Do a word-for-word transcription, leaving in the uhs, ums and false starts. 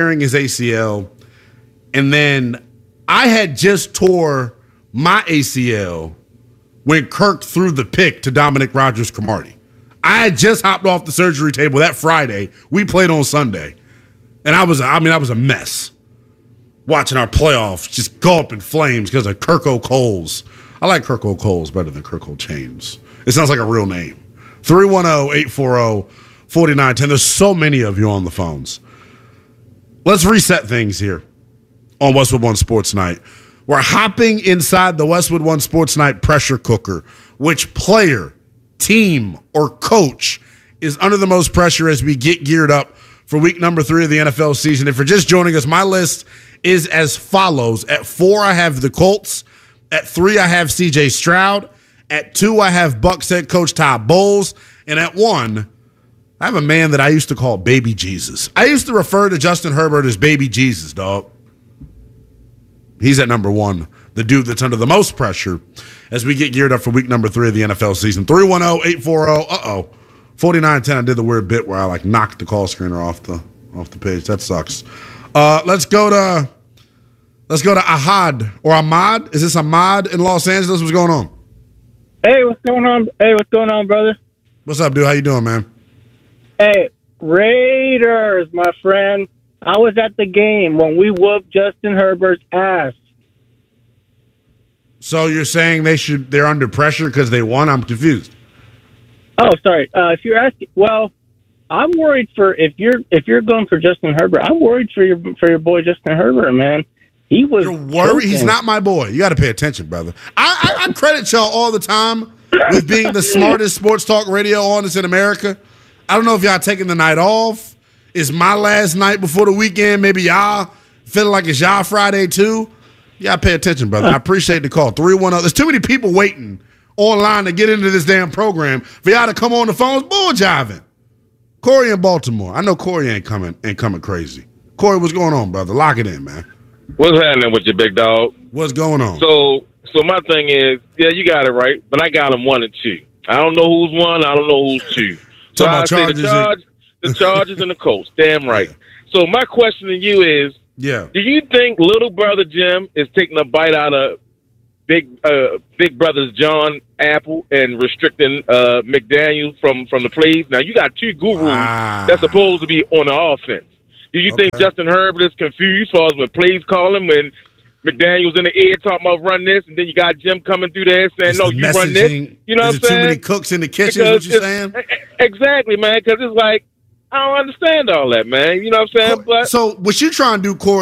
tearing his A C L, and then I had just tore my A C L when Kirk threw the pick to Dominic Rodgers-Cromartie. I had just hopped off the surgery table that Friday. We played on Sunday, and I was I mean I was a mess watching our playoffs just go up in flames because of Kirk O'Coles. I like Kirk O'Coles better than Kirk O'Chains. It sounds like a real name. three one zero, eight four zero, four nine one zero. There's so many of you on the phones. Let's reset things here on Westwood One Sports Night. We're hopping inside the Westwood One Sports Night pressure cooker. Which player, team, or coach is under the most pressure as we get geared up for week number three of the N F L season? If you're just joining us, my list is as follows. At four, I have the Colts. At three, I have C J Stroud. At two, I have Bucs head coach Todd Bowles. And at one, I have a man that I used to call Baby Jesus. I used to refer to Justin Herbert as Baby Jesus, dog. He's at number one, the dude that's under the most pressure as we get geared up for week number three of the N F L season. three one zero, eight four zero, uh-oh. forty-nine ten, I did the weird bit where I, like, knocked the call screener off the off the page. That sucks. Uh, let's go to let's go to Ahad or Ahmad. Is this Ahmad in Los Angeles? What's going on? Hey, what's going on? Hey, what's going on, brother? What's up, dude? How you doing, man? Hey, Raiders, my friend. I was at the game when we whooped Justin Herbert's ass. So you're saying they should they're under pressure because they won? I'm confused. Oh, sorry. Uh, if you're asking, well, I'm worried for if you're if you're going for Justin Herbert. I'm worried for your for your boy Justin Herbert, man. He was. You're worried? He's not my boy. You got to pay attention, brother. I, I, I credit y'all all the time with being the smartest sports talk radio artist in America. I don't know if y'all taking the night off. It's my last night before the weekend. Maybe y'all feeling like it's y'all Friday too. You got to pay attention, brother. I appreciate the call. three one zero. There's too many people waiting online to get into this damn program for y'all to come on the phones bull jiving. Corey in Baltimore. I know Corey ain't coming ain't coming crazy. Corey, what's going on, brother? Lock it in, man. What's happening with you, big dog? What's going on? So, so my thing is, yeah, you got it right, but I got them one and two. I don't know who's one. I don't know who's two. So I say the Chargers, the Chargers and the Colts. Damn right. Yeah. So my question to you is, yeah, do you think little brother Jim is taking a bite out of big uh, big brother's John Apple and restricting uh, McDaniel from, from the plays? Now, you got two gurus wow. that's supposed to be on the offense. Do you okay. think Justin Herbert is confused as far as when plays calling, when McDaniel's in the air talking about run this, and then you got Jim coming through there saying, it's no, you run this? You know what I'm saying? Too many cooks in the kitchen, is what you're saying? Exactly, man, because it's like, I don't understand all that, man. You know what I'm saying? But so what you trying to do, Corey,